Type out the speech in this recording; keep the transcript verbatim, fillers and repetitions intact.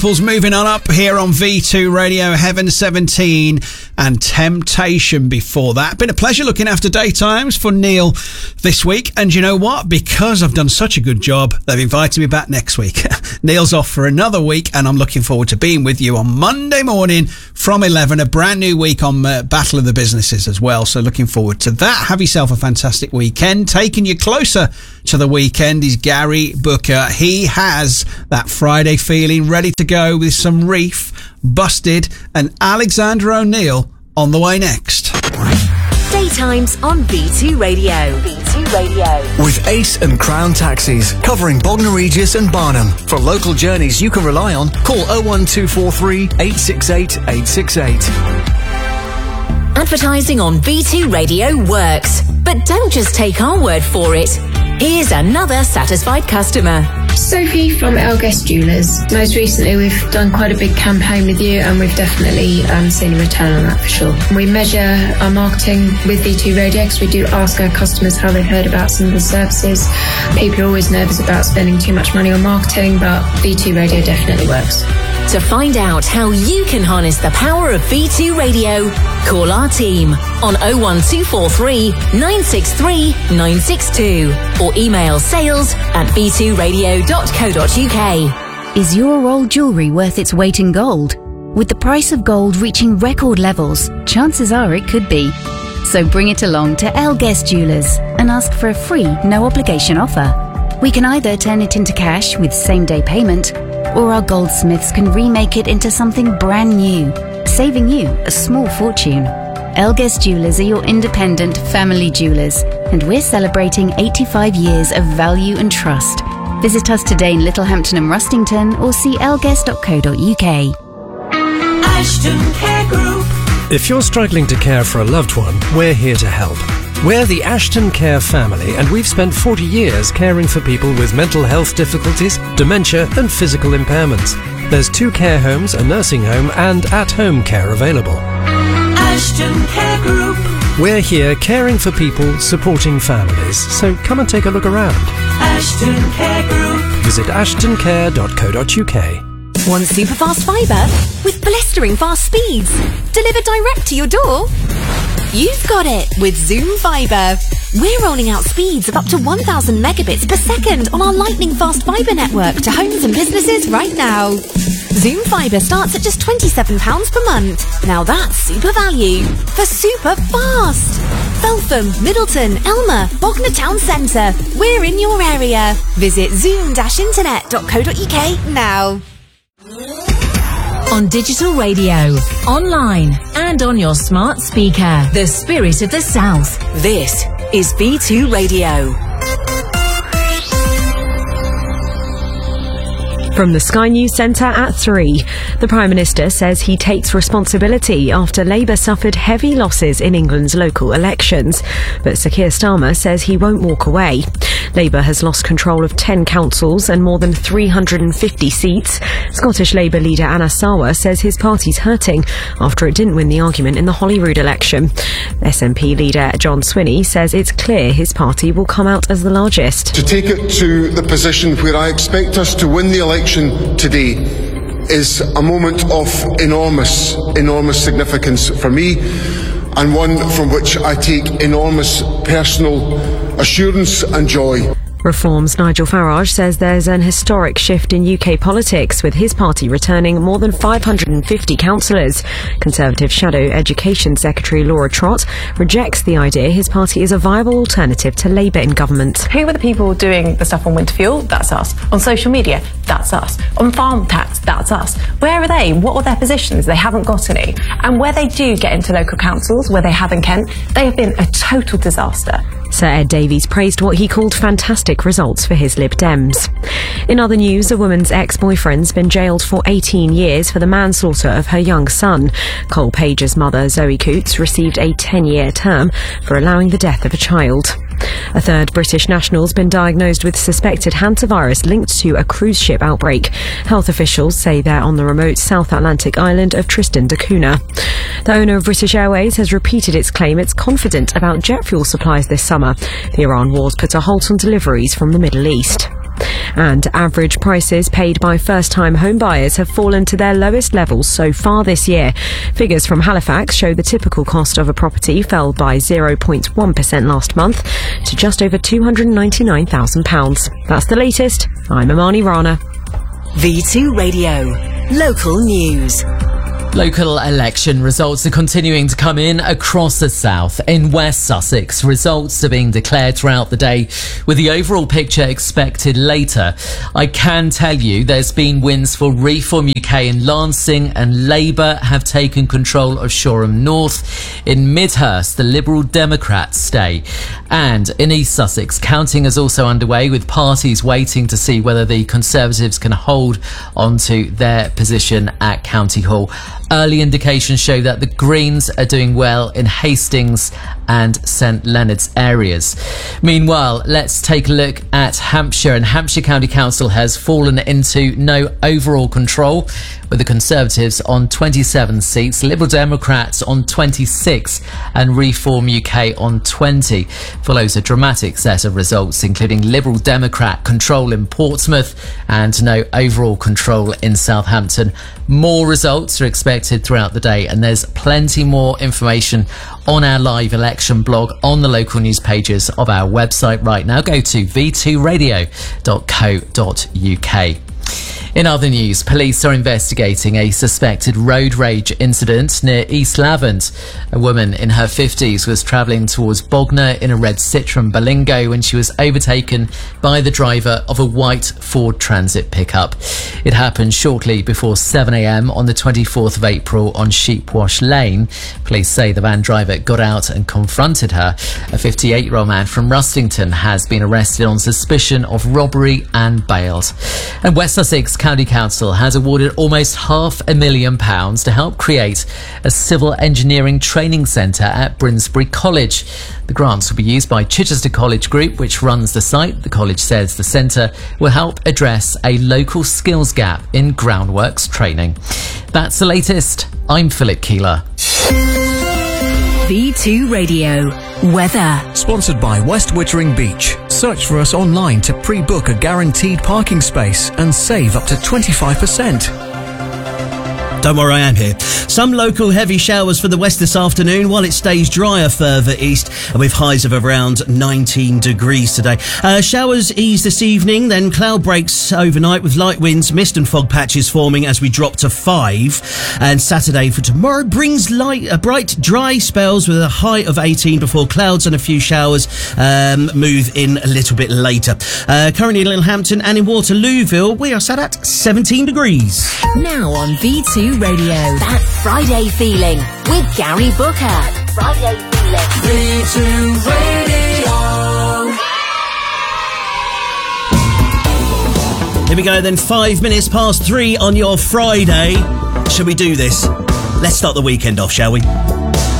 Moving on up here on V two Radio, Heaven seventeen and Temptation before that. Been a pleasure looking after Daytimes for Neil this week. And you know what? Because I've done such a good job, they've invited me back next week. Neil's off for another week, and I'm looking forward to being with you on Monday morning from eleven. A brand new week on uh, Battle of the Businesses as well. So looking forward to that. Have yourself a fantastic weekend. Taking you closer to the weekend is Gary Booker. He has that Friday feeling ready to go with some Reef, Busted and Alexander O'Neill on the way next. Daytimes on V two Radio. V two Radio. With Ace and Crown Taxis, covering Bognor Regis and Barnham. For local journeys you can rely on, call oh one two four three, eight six eight, eight six eight. Advertising on V two Radio works, but don't just take our word for it. Here's another satisfied customer. Sophie from Elguest Jewellers. Most recently we've done quite a big campaign with you, and we've definitely um, seen a return on that for sure. We measure our marketing with V two Radio because we do ask our customers how they've heard about some of the services. People are always nervous about spending too much money on marketing, but V two Radio definitely works. To find out how you can harness the power of V two Radio, call our team on oh one two four three, nine six three, nine six two or email sales at v two radio dot co dot uk. Is your old jewellery worth its weight in gold? With the price of gold reaching record levels, chances are it could be. So bring it along to Elguest Jewellers and ask for a free, no-obligation offer. We can either turn it into cash with same-day payment, or our goldsmiths can remake it into something brand new, saving you a small fortune. Elguest Jewellers are your independent family jewellers, and we're celebrating eighty-five years of value and trust. Visit us today in Littlehampton and Rustington, or see elguest dot co dot uk. Ashton Care Group. If you're struggling to care for a loved one, we're here to help. We're the Ashton Care family, and we've spent forty years caring for people with mental health difficulties, dementia and physical impairments. There's two care homes, a nursing home and at-home care available. Ashton Care Group. We're here caring for people, supporting families, so come and take a look around. Ashton Care Group. Visit ashton care dot co dot uk. Want super fast fibre with blistering fast speeds delivered direct to your door? You've got it with Zoom Fibre. We're rolling out speeds of up to one thousand megabits per second on our lightning fast fibre network to homes and businesses right now. Zoom Fibre starts at just twenty-seven pounds per month. Now that's super value for super fast. Feltham, Middleton, Elmer, Bognor Town Centre. We're in your area. Visit zoom dash internet dot co dot uk now. On digital radio, online and on your smart speaker. The spirit of the South. This is V two Radio. From the Sky News Centre at three, the Prime Minister says he takes responsibility after Labour suffered heavy losses in England's local elections. But Sir Keir Starmer says he won't walk away. Labour has lost control of ten councils and more than three hundred fifty seats. Scottish Labour leader Anas Sarwar says his party's hurting after it didn't win the argument in the Holyrood election. S N P leader John Swinney says it's clear his party will come out as the largest. To take it to the position where I expect us to win the election today is a moment of enormous, enormous significance for me, and one from which I take enormous personal assurance and joy. Reform's Nigel Farage says there's an historic shift in U K politics, with his party returning more than five hundred fifty councillors. Conservative Shadow Education Secretary Laura Trott rejects the idea his party is a viable alternative to Labour in government. Who were the people doing the stuff on winter fuel? That's us. On social media? That's us. On farm tax? That's us. Where are they? What are their positions? They haven't got any. And where they do get into local councils, where they have in Kent, they have been a total disaster. Sir Ed Davies praised what he called fantastic results for his Lib Dems. In other news, a woman's ex-boyfriend's been jailed for eighteen years for the manslaughter of her young son. Cole Page's mother, Zoe Coots, received a ten-year term for allowing the death of a child. A third British national's been diagnosed with suspected hantavirus linked to a cruise ship outbreak. Health officials say they're on the remote South Atlantic island of Tristan da Cunha. The owner of British Airways has repeated its claim it's confident about jet fuel supplies this summer. The Iran war's put a halt on deliveries from the Middle East. And average prices paid by first-time home buyers have fallen to their lowest levels so far this year. Figures from Halifax show the typical cost of a property fell by zero point one percent last month to just over two hundred ninety-nine thousand pounds. That's the latest. I'm Amani Rana. V two Radio. Local news. Local election results are continuing to come in across the south. In West Sussex, results are being declared throughout the day, with the overall picture expected later. I can tell you there's been wins for Reform U K in Lancing, and Labour have taken control of Shoreham North. In Midhurst, the Liberal Democrats stay. And in East Sussex, counting is also underway, with parties waiting to see whether the Conservatives can hold onto their position at County Hall. Early indications show that the Greens are doing well in Hastings and St Leonard's areas. Meanwhile, let's take a look at Hampshire. And Hampshire County Council has fallen into no overall control, with the Conservatives on twenty-seven seats, Liberal Democrats on twenty-six and Reform U K on twenty. Follows a dramatic set of results, including Liberal Democrat control in Portsmouth and no overall control in Southampton. More results are expected throughout the day, and there's plenty more information on our live election blog on the local news pages of our website right now. Go to v two radio dot co dot u k. In other news, police are investigating a suspected road rage incident near East Lavant. A woman in her fifties was travelling towards Bognor in a red Citroen Berlingo when she was overtaken by the driver of a white Ford Transit pickup. It happened shortly before seven a m on the twenty-fourth of April on Sheepwash Lane. Police say the van driver got out and confronted her. A fifty-eight-year-old man from Rustington has been arrested on suspicion of robbery and bailed. And West Sussex County Council has awarded almost half a million pounds to help create a civil engineering training centre at Brinsbury College. The grants will be used by Chichester College Group, which runs the site. The college says the centre will help address a local skills gap in groundworks training. That's the latest. I'm Philip Keeler. V two Radio. Weather. Sponsored by West Wittering Beach. Search for us online to pre-book a guaranteed parking space and save up to twenty-five percent. Don't worry, I am here. Some local heavy showers for the west this afternoon, while it stays drier further east, with highs of around nineteen degrees today. Uh, showers ease this evening, then cloud breaks overnight with light winds, mist and fog patches forming as we drop to five. And Saturday for tomorrow brings light, uh, bright, dry spells with a high of eighteen before clouds and a few showers um, move in a little bit later. Uh, currently in Littlehampton and in Waterlooville, we are sat at seventeen degrees. Now on V two Radio, that Friday feeling with Gary Booker. Friday feeling. V two Radio. Here we go then, five minutes past three on your Friday. Shall we do this? Let's start the weekend off, shall we?